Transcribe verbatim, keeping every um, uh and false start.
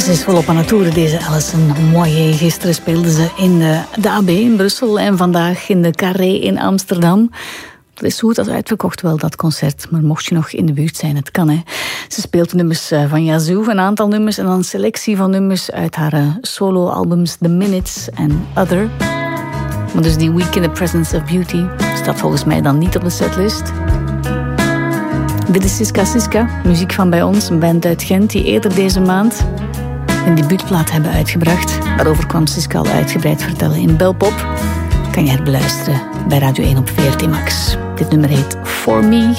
Ze is volop aan het toeren, deze Alison Moyet. Gisteren speelde ze in de, de A B in Brussel en vandaag in de Carré in Amsterdam. Het is zo goed als uitverkocht wel, dat concert. Maar mocht je nog in de buurt zijn, het kan, hè. Ze speelt nummers van Yazoo, een aantal nummers, en dan een selectie van nummers uit haar solo-albums The Minutes en Other. Maar dus die Week in the Presence of Beauty staat volgens mij dan niet op de setlist. Dit is Siska Siska, muziek van bij ons, een band uit Gent die eerder deze maand een debuutplaat hebben uitgebracht. Daarover kwam Siska al uitgebreid vertellen in Belpop. Kan je herbeluisteren bij Radio één op V R T Max. Dit nummer heet For Me.